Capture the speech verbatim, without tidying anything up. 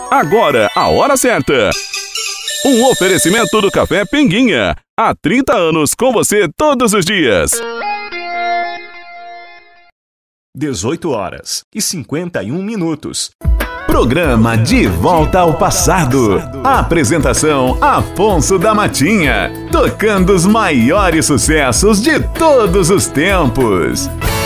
Agora, a hora certa. Um oferecimento do Café Pinguinha. Há trinta anos com você todos os dias. dezoito horas e cinquenta e um minutos. Programa De Volta ao Passado. Apresentação Afonso da Matinha. Tocando os maiores sucessos de todos os tempos.